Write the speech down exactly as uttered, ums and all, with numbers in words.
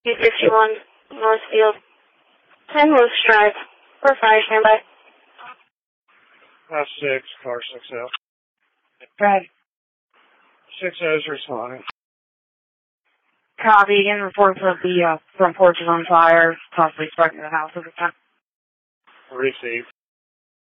two fifty-one Northfield, ten Wilkes Drive. For fire standby. Five six, car six L. Right. Six O's responding. Copy. Again, reports of the uh, front porch is on fire, possibly sparking the house at the time. Received.